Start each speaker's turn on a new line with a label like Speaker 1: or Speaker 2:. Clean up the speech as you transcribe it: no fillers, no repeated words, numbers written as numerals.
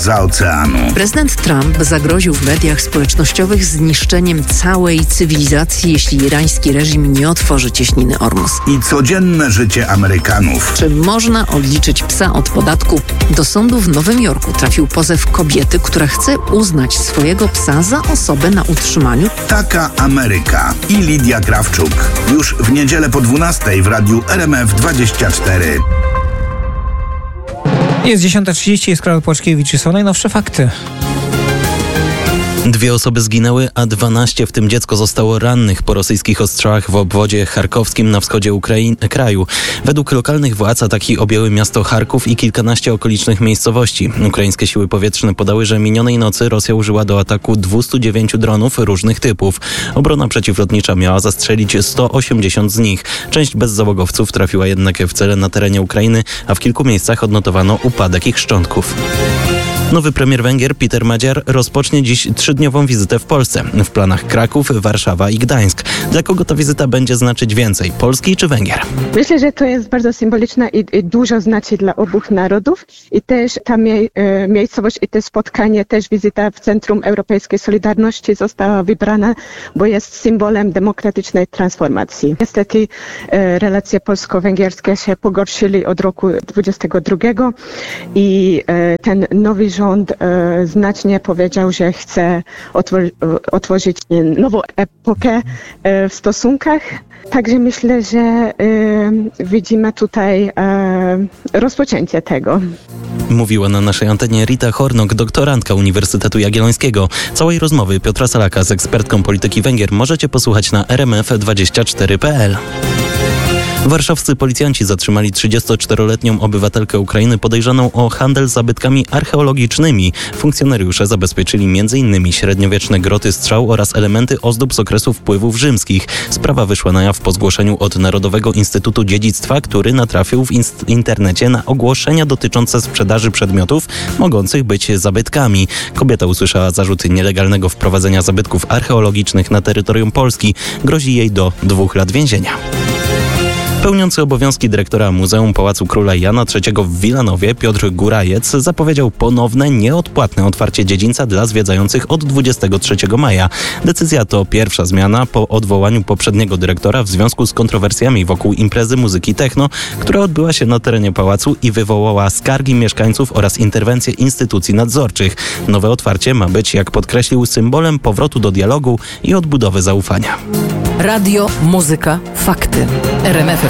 Speaker 1: zza oceanu.
Speaker 2: Prezydent Trump zagroził w mediach społecznościowych zniszczeniem całej cywilizacji, jeśli irański reżim nie otworzy cieśniny Ormus.
Speaker 1: I codzienne życie Amerykanów.
Speaker 2: Czy można odliczyć psa od podatku? Do sądu w Nowym Jorku trafił pozew kobiety, która chce uznać swojego psa za osobę na utrzymaniu.
Speaker 1: Taka Ameryka i Lidia Krawczuk. Już w niedzielę po 12:00 w radiu RMF24.
Speaker 3: Jest 10:30, jest Karol Płaczkiewicz i są najnowsze fakty.
Speaker 4: 2 osoby zginęły, a 12, w tym dziecko, zostało rannych po rosyjskich ostrzałach w obwodzie charkowskim na wschodzie kraju. Według lokalnych władz ataki objęły miasto Charków i kilkanaście okolicznych miejscowości. Ukraińskie siły powietrzne podały, że minionej nocy Rosja użyła do ataku 209 dronów różnych typów. Obrona przeciwlotnicza miała zastrzelić 180 z nich. Część bezzałogowców trafiła jednak w cele na terenie Ukrainy, a w kilku miejscach odnotowano upadek ich szczątków. Nowy premier Węgier Peter Magyar rozpocznie dziś 3-dniową wizytę w Polsce. W planach Kraków, Warszawa i Gdańsk. Dla kogo ta wizyta będzie znaczyć więcej? Polski czy Węgier?
Speaker 5: Myślę, że to jest bardzo symboliczne i dużo znaczy dla obu narodów. I też ta miejscowość i to spotkanie, też wizyta w Centrum Europejskiej Solidarności została wybrana, bo jest symbolem demokratycznej transformacji. Niestety relacje polsko-węgierskie się pogorszyły od roku 2022 i ten nowy rząd znacznie powiedział, że chce otworzyć nową epokę w stosunkach. Także myślę, że widzimy tutaj rozpoczęcie tego.
Speaker 4: Mówiła na naszej antenie Rita Hornok, doktorantka Uniwersytetu Jagiellońskiego. Całej rozmowy Piotra Salaka z ekspertką polityki Węgier możecie posłuchać na rmf24.pl. Warszawscy policjanci zatrzymali 34-letnią obywatelkę Ukrainy podejrzaną o handel zabytkami archeologicznymi. Funkcjonariusze zabezpieczyli m.in. średniowieczne groty strzał oraz elementy ozdób z okresu wpływów rzymskich. Sprawa wyszła na jaw po zgłoszeniu od Narodowego Instytutu Dziedzictwa, który natrafił w internecie na ogłoszenia dotyczące sprzedaży przedmiotów mogących być zabytkami. Kobieta usłyszała zarzuty nielegalnego wprowadzenia zabytków archeologicznych na terytorium Polski. Grozi jej do 2 lat więzienia. Pełniący obowiązki dyrektora Muzeum Pałacu Króla Jana III w Wilanowie Piotr Górajec zapowiedział ponowne, nieodpłatne otwarcie dziedzińca dla zwiedzających od 23 maja. Decyzja to pierwsza zmiana po odwołaniu poprzedniego dyrektora w związku z kontrowersjami wokół imprezy muzyki techno, która odbyła się na terenie pałacu i wywołała skargi mieszkańców oraz interwencje instytucji nadzorczych. Nowe otwarcie ma być, jak podkreślił, symbolem powrotu do dialogu i odbudowy zaufania.
Speaker 2: Radio, muzyka, fakty. RMF